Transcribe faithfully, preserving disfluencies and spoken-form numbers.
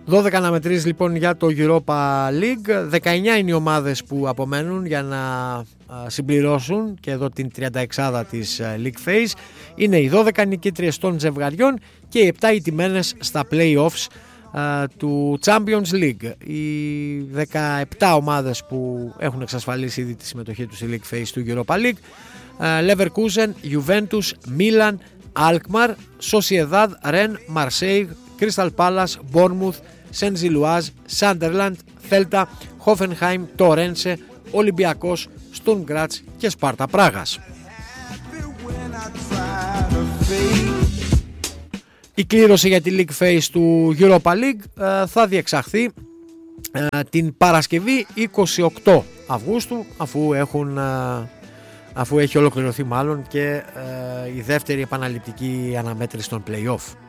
δώδεκα αναμετρήσεις λοιπόν για το Europa League. δεκαεννιά είναι οι ομάδες που απομένουν για να συμπληρώσουν και εδώ την τριανταεξάδα της League Phase. Είναι οι δώδεκα νικήτριες των ζευγαριών και οι επτά ιτημένες στα play-offs του Champions League. Οι δεκαεπτά ομάδες που έχουν εξασφαλίσει ήδη τη συμμετοχή τους στη League Phase του Europa League: Leverkusen, Juventus, Milan, Alkmaar, Sociedad, Rennes, Marseille, Crystal Palace, Bournemouth, Saint-Gilloise, Sunderland, Celta, Hoffenheim, Torrance, Olympiacos, Sturm Graz και Σπάρτα Πράγας. Η κλήρωση για τη League Phase του Europa League ε, θα διεξαχθεί ε, την Παρασκευή είκοσι οκτώ Αυγούστου, αφού, έχουν, ε, αφού έχει ολοκληρωθεί μάλλον και ε, η δεύτερη επαναληπτική αναμέτρηση των play-off.